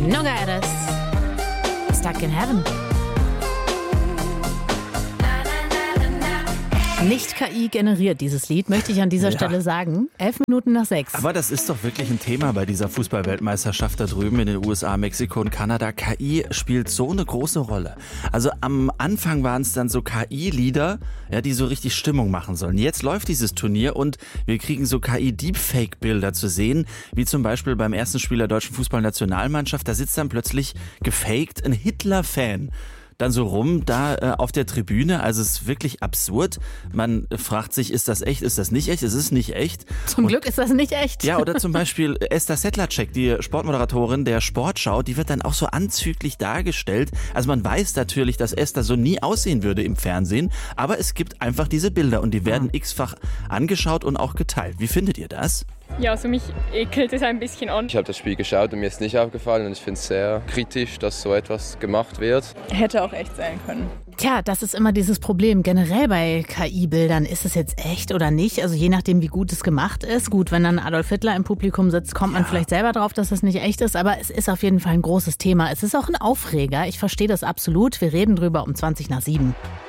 Nogares. Stuck in Heaven. Nicht KI generiert dieses Lied, möchte ich an dieser Stelle sagen. 11:11. Aber das ist doch wirklich ein Thema bei dieser Fußball-Weltmeisterschaft da drüben in den USA, Mexiko und Kanada. KI spielt so eine große Rolle. Also am Anfang waren es dann so KI-Lieder, ja, die so richtig Stimmung machen sollen. Jetzt läuft dieses Turnier und wir kriegen so KI-Deepfake-Bilder zu sehen, wie zum Beispiel beim ersten Spiel der deutschen Fußballnationalmannschaft. Da sitzt dann plötzlich gefaked ein Hitler-Fan dann so rum da auf der Tribüne. Also es ist wirklich absurd. Man fragt sich, ist das echt, ist das nicht echt? Es ist nicht echt. Zum Glück ist das nicht echt. Ja, oder zum Beispiel Esther Sedlacek, die Sportmoderatorin der Sportschau, die wird dann auch so anzüglich dargestellt. Also man weiß natürlich, dass Esther so nie aussehen würde im Fernsehen, aber es gibt einfach diese Bilder und die werden x-fach angeschaut und auch geteilt. Wie findet ihr das? Ja, also mich ekelt es ein bisschen an. Ich habe das Spiel geschaut und mir ist nicht aufgefallen und ich finde es sehr kritisch, dass so etwas gemacht wird. Hätte auch echt sein können. Tja, das ist immer dieses Problem. Generell bei KI-Bildern, ist es jetzt echt oder nicht? Also je nachdem, wie gut es gemacht ist. Gut, wenn dann Adolf Hitler im Publikum sitzt, kommt man vielleicht selber drauf, dass das nicht echt ist. Aber es ist auf jeden Fall ein großes Thema. Es ist auch ein Aufreger. Ich verstehe das absolut. Wir reden drüber um 6:20.